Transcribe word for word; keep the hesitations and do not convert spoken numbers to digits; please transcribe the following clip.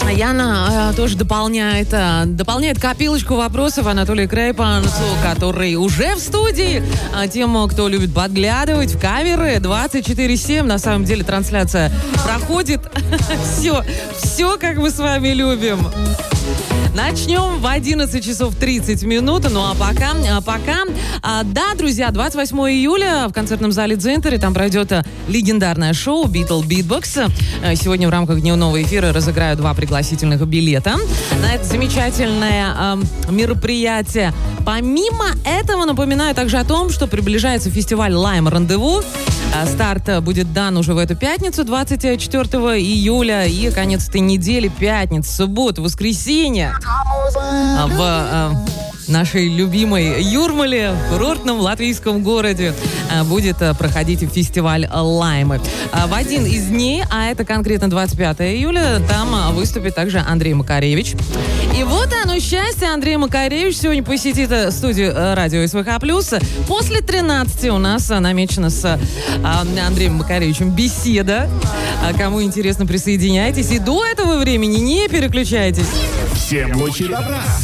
Яна тоже дополняет, дополняет копилочку вопросов Анатолию Крейпансу, который уже в студии. Тем, кто любит подглядывать в камеры, двадцать четыре семь. На самом деле трансляция проходит. Все, все, как мы с вами любим. Начнем в одиннадцать часов тридцать минут. Ну а пока, а пока, а, да, друзья, двадцать восьмого июля в концертном зале Дзинтери там пройдет а, легендарное шоу Beatle Beatbox. А, сегодня в рамках дневного эфира разыграю два пригласительных билета на это замечательное а, мероприятие. Помимо этого, напоминаю также о том, что приближается фестиваль Lime Rendezvous. А, старт будет дан уже в эту пятницу, двадцать четвёртого июля, и конец этой недели, пятница, суббота, воскресенье. В э, нашей любимой Юрмале, в курортном латвийском городе, э, будет э, проходить фестиваль Лаймы. Э, в один из дней, а это конкретно двадцать пятого июля, там э, выступит также Андрей Макаревич. И вот оно, счастье, Андрей Макаревич сегодня посетит э, студию э, радио СВХ плюс. После тринадцати у нас э, намечена с э, Андреем Макаревичем беседа. А кому интересно, присоединяйтесь. И до этого времени не переключайтесь. Всем лучи добра!